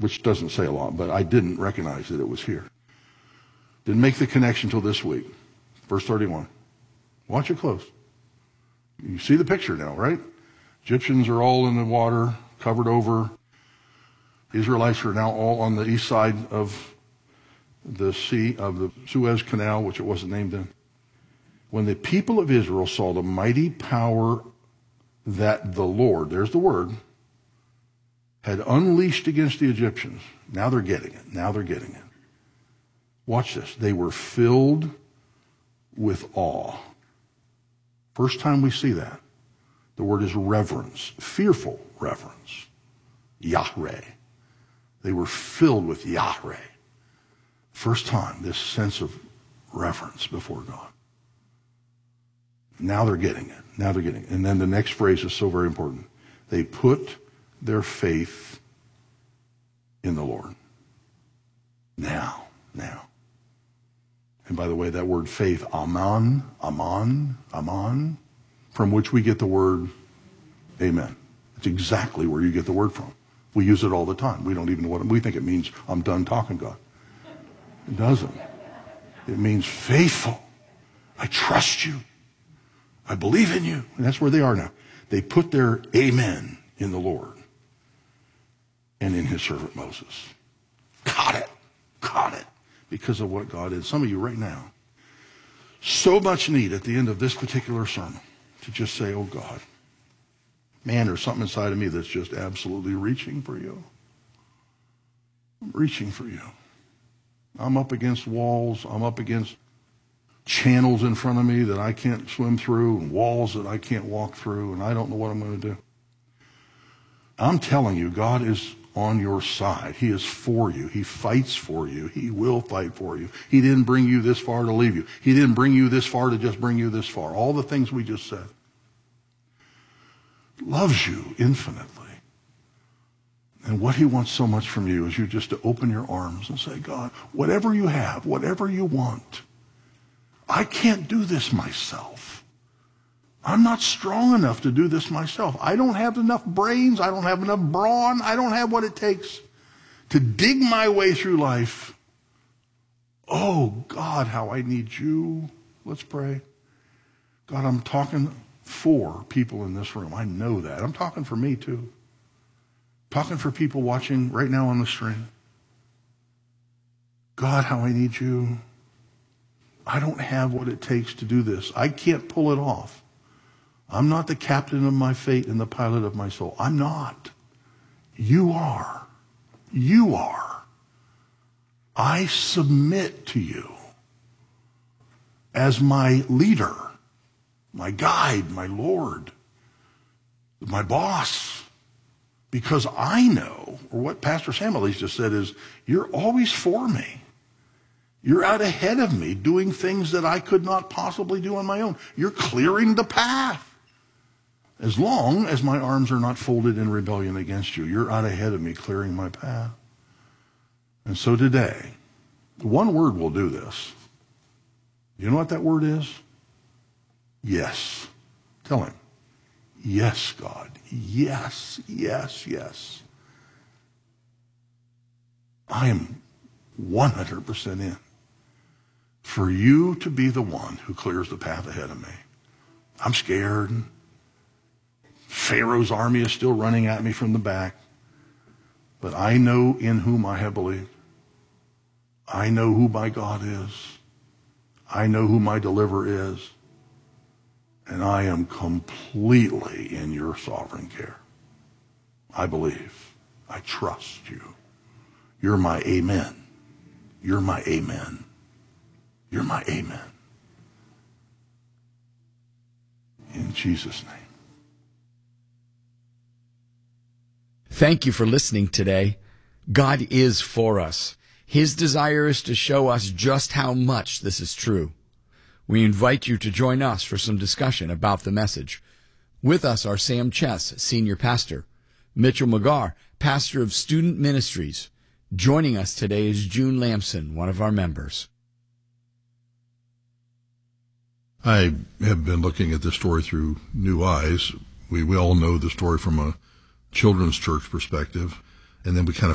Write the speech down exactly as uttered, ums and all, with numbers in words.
which doesn't say a lot, but I didn't recognize that it was here. Didn't make the connection till this week. Verse thirty-one. Watch it close. You see the picture now, right? Egyptians are all in the water, covered over. Israelites are now all on the east side of the sea, of the Suez Canal, which it wasn't named then. When the people of Israel saw the mighty power that the Lord, there's the word, had unleashed against the Egyptians, now they're getting it. Now they're getting it. Watch this. They were filled with awe. First time we see that. The word is reverence, fearful reverence. Yahweh. They were filled with Yahweh. First time, this sense of reverence before God. Now they're getting it. Now they're getting it. And then the next phrase is so very important. They put their faith in the Lord. Now, now. And by the way, that word faith, aman, aman, aman, from which we get the word amen. It's exactly where you get the word from. We use it all the time. We don't even know what it, we think it means I'm done talking, God. It doesn't. It means faithful. I trust you. I believe in you. And that's where they are now. They put their amen in the Lord and in his servant Moses. Caught it. Caught it. Because of what God is. Some of you right now, so much need at the end of this particular sermon to just say, oh God, man, there's something inside of me that's just absolutely reaching for you. I'm reaching for you. I'm up against walls. I'm up against channels in front of me that I can't swim through and walls that I can't walk through, and I don't know what I'm going to do. I'm telling you, God is on your side. He is for you. He fights for you. He will fight for you. He didn't bring you this far to leave you. He didn't bring you this far to just bring you this far. All the things we just said. Loves you infinitely. And what he wants so much from you is you just to open your arms and say, God, whatever you have, whatever you want, I can't do this myself. I'm not strong enough to do this myself. I don't have enough brains. I don't have enough brawn. I don't have what it takes to dig my way through life. Oh, God, how I need you. Let's pray. God, I'm talking for people in this room. I know that. I'm talking for me, too. Talking for people watching right now on the stream. God, how I need you. I don't have what it takes to do this. I can't pull it off. I'm not the captain of my fate and the pilot of my soul. I'm not. You are. You are. I submit to you as my leader, my guide, my Lord, my boss. Because I know, or what Pastor Samuel just said is, you're always for me. You're out ahead of me doing things that I could not possibly do on my own. You're clearing the path. As long as my arms are not folded in rebellion against you, you're out ahead of me clearing my path. And so today, one word will do this. You know what that word is? Yes. Tell him. Yes, God. Yes, yes, yes. I am one hundred percent in for you to be the one who clears the path ahead of me. I'm scared. Pharaoh's army is still running at me from the back. But I know in whom I have believed. I know who my God is. I know who my deliverer is. And I am completely in your sovereign care. I believe. I trust you. You're my amen. You're my amen. You're my amen. In Jesus' name. Thank you for listening today. God is for us. His desire is to show us just how much this is true. We invite you to join us for some discussion about the message. With us are Sam Chess, Senior Pastor, Mitchell McGarr, Pastor of Student Ministries. Joining us today is June Lamson, one of our members. I have been looking at this story through new eyes. We, we all know the story from a children's church perspective, and then we kind of